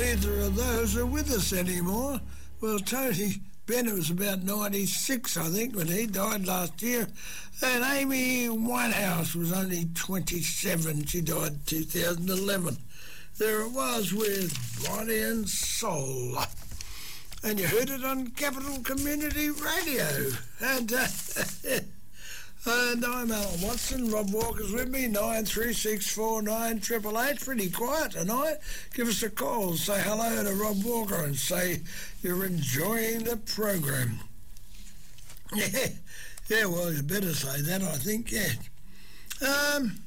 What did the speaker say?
neither of those are with us anymore. Well, Tony Bennett was about 96, I think, when he died last year. And Amy Winehouse was only 27. She died in 2011. There it was with Body and Soul. And you heard it on Capital Community Radio. And I'm Alan Watson. Rob Walker's with me, 93649888. Pretty quiet tonight. Give us a call. Say hello to Rob Walker and say you're enjoying the program. Yeah, well, you better say that, I think, yeah.